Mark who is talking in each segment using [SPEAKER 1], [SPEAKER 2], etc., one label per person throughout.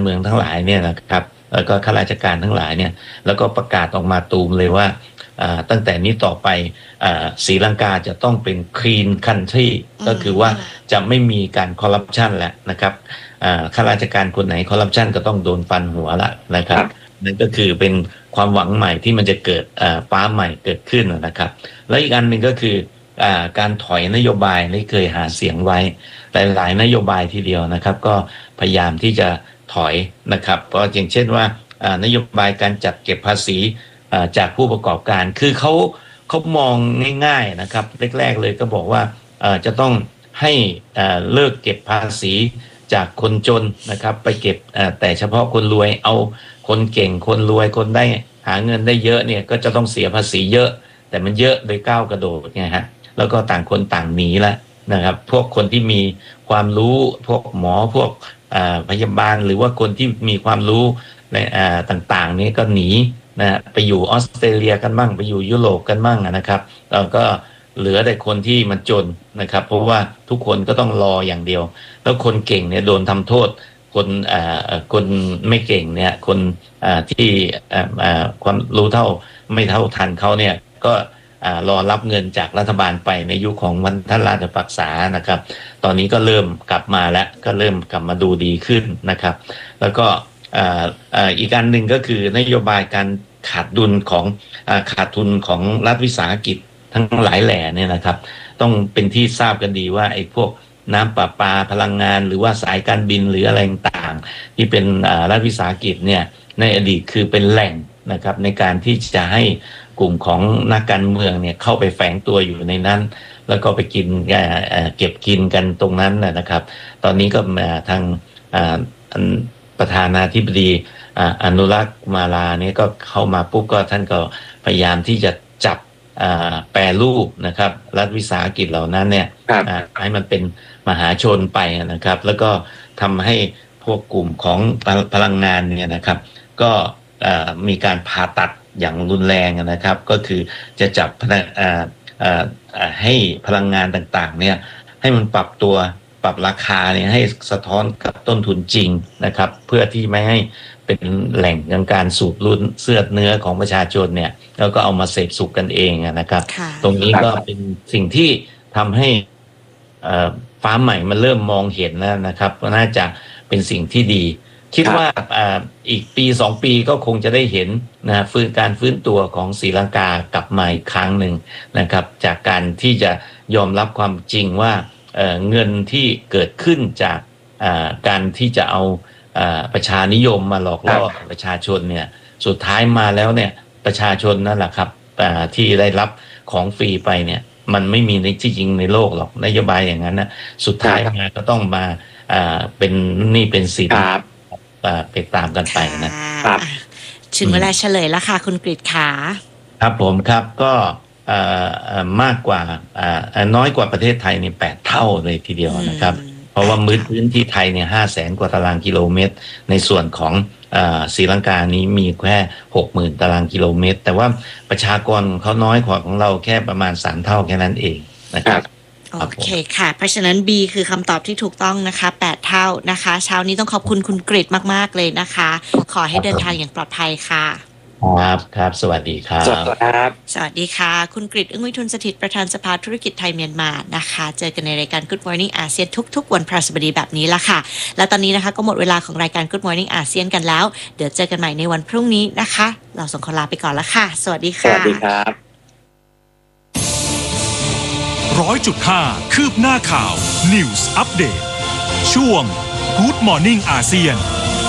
[SPEAKER 1] มืองทั้งหลายเนี่ยนะครับแล้วก็ข้าราชการทั้งหลายเนี่ยแล้วก็ประกาศออกมาตูมเลยว่าตั้งแต่นี้ต่อไปศรีลังกาจะต้องเป็น clean country ก็คือว่าจะไม่มีการคอร์รัปชันแล้วนะครับข้าราชการคนไหนคอร์รัปชันก็ต้องโดนฟันหัวละนะครับนั่นก็คือเป็นความหวังใหม่ที่มันจะเกิดฟ้าใหม่เกิดขึ้นนะครับแล้วอีกอันหนึ่งก็คือการถอยนโยบายที่เคยหาเสียงไว้หลายนโยบายทีเดียวนะครับก็พยายามที่จะถอยนะครับเพราะอย่างเช่นว่านโยบายการจัดเก็บภาษีจากผู้ประกอบการคือเขามองง่ายๆนะครับแรกๆเลยก็บอกว่าจะต้องให้เลิกเก็บภาษีจากคนจนนะครับไปเก็บแต่เฉพาะคนรวยเอาคนเก่งคนรวยคนได้หาเงินได้เยอะเนี่ยก็จะต้องเสียภาษีเยอะแต่มันเยอะโดยก้าวกระโดดไงฮะแล้วก็ต่างคนต่างหนีละนะครับพวกคนที่มีความรู้พวกหมอพวกพยาบาลหรือว่าคนที่มีความรู้ในต่างๆนี้ก็หนีนะไปอยู่ออสเตรเลียกันบ้างไปอยู่ยุโรปกันบ้างนะครับแล้วก็เหลือแต่คนที่มันจนนะครับเพราะว่าทุกคนก็ต้องรออย่างเดียวแล้วคนเก่งเนี่ยโดนทำโทษคนไม่เก่งเนี่ยคนที่ความรู้เท่าไม่เท่าทันเขาเนี่ยก็รอรับเงินจากรัฐบาลไปในยุคของท่านราชปักษานะครับตอนนี้ก็เริ่มกลับมาแล้วก็เริ่มกลับมาดูดีขึ้นนะครับแล้วก็อีกอันหนึ่งก็คือนโยบายการขาดทุนของรัฐวิสาหกิจทั้งหลายแหล่เนี่ยนะครับต้องเป็นที่ทราบกันดีว่าไอ้พวกน้ำประปาพลังงานหรือว่าสายการบินหรืออะไรต่างๆที่เป็นรัฐวิสาหกิจเนี่ยในอดีตคือเป็นแหล่งนะครับในการที่จะให้กลุ่มของนักการเมืองเนี่ยเข้าไปแฝงตัวอยู่ในนั้นแล้วก็ไปกินเก็บกินกันตรงนั้นนะครับตอนนี้ก็ทางประธานาธิบดีอนุรักษ์มาลาเนี่ยก็เข้ามาปุ๊บก็ท่านก็พยายามที่จะจับแปรรูปนะครับรัฐวิสาหกิจเหล่านั้นเนี่ยให้มันเป็นมหาชนไปนะครับแล้วก็ทำให้พวกกลุ่มของพลังงานเนี่ยนะครับก็มีการผ่าตัดอย่างรุนแรงนะครับก็คือจะจับให้พลังงานต่างๆเนี่ยให้มันปรับราคาเนี่ยให้สะท้อนกับต้นทุนจริงนะครับเพื่อที่ไม่ให้เป็นแหล่งของการสูบรุ่นเสื้อเนื้อของประชาชนเนี่ยแล้วก็เอามาเสพสุขกันเองนะครับตรงนี้ก็เป็นสิ่งที่ทำให้ฟ้าใหม่มันเริ่มมองเห็นแล้วนะครับก็น่าจะเป็นสิ่งที่ดีคิดว่าอีกปี2ปีก็คงจะได้เห็นนะการฟื้นตัวของศรีลังกากลับมาอีกครั้งหนึ่งนะครับจากการที่จะยอมรับความจริงว่าเงินที่เกิดขึ้นจากการที่จะเอาประชานิยมมาหลอกล่อประชาชนเนี่ยสุดท้ายมาแล้วเนี่ยประชาชนนั่นแหละครับที่ได้รับของฟรีไปเนี่ยมันไม่มีในที่จริงในโลกหรอกนโยบายอย่างนั้นนะสุดท้ายมาก็ต้องมาเป็นนี่เป็นสินไปตามกันไปนะครับ
[SPEAKER 2] ถึงเวลาเฉลยแล้วค่ะคุณกฤษขา
[SPEAKER 1] ครับผมครับก็มากกว่าน้อยกว่าประเทศไทยนี่8เท่าเลยทีเดียวนะครับเพราะว่าพื้นที่ไทยเนี่ย500,000 กว่าตารางกิโลเมตรในส่วนของศรีลังกานี้มีแค่ 60,000 ตารางกิโลเมตรแต่ว่าประชากรเขาน้อยกว่าของเราแค่ประมาณ3เท่าแค่นั้นเองนะครับ
[SPEAKER 2] โอเคค่ะเพราะฉะนั้น B คือคำตอบที่ถูกต้องนะคะ8เท่านะคะเช้านี้ต้องขอบคุณคุณกฤษมากๆเลยนะคะขอให้เดินทางอย่างปลอดภัยค่ะ
[SPEAKER 1] ครับสวัสดีครับ
[SPEAKER 2] สวัสดีค่ะคุณกฤษ อึ้งวิทูลสถิตประธานสภาธุรกิจไทยเมียนมานะคะเจอกันในรายการ Good Morning อาเซียนทุกๆวันพฤหัสบดีแบบนี้ละค่ะและตอนนี้นะคะก็หมดเวลาของรายการ Good Morning อาเซียนกันแล้วเดี๋ยวเจอกันใหม่ในวันพรุ่งนี้นะคะเราส่งคนลาไปก่อนละค่ะสวัสดีค่ะ
[SPEAKER 3] สวัสดีครับ
[SPEAKER 4] 100.5 คืบหน้าข่าว News Update ช่วง Good Morning อาเซียน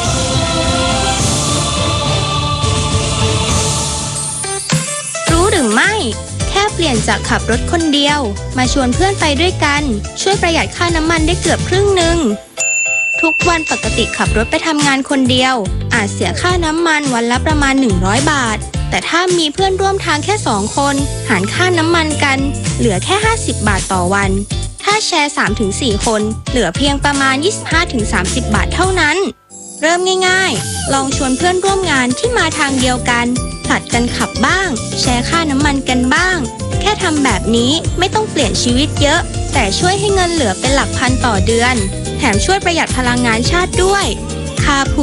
[SPEAKER 5] รู้หรือไม่แค่เปลี่ยนจากขับรถคนเดียวมาชวนเพื่อนไปด้วยกันช่วยประหยัดค่าน้ำมันได้เกือบครึ่งหนึ่งทุกวันปกติขับรถไปทำงานคนเดียวอาจเสียค่าน้ำมันวันละประมาณ100 บาทแต่ถ้ามีเพื่อนร่วมทางแค่2 คนหารค่าน้ำมันกันเหลือแค่50 บาทต่อวันถ้าแชร์ 3-4 คนเหลือเพียงประมาณ 25-30 บาทเท่านั้นเริ่มง่ายๆลองชวนเพื่อนร่วมงานที่มาทางเดียวกันผลัดกันขับบ้างแชร์ค่าน้ำมันกันบ้างแค่ทำแบบนี้ไม่ต้องเปลี่ยนชีวิตเยอะแต่ช่วยให้เงินเหลือเป็นหลักพันต่อเดือนแถมช่วยประหยัดพลังงานชาติด้วย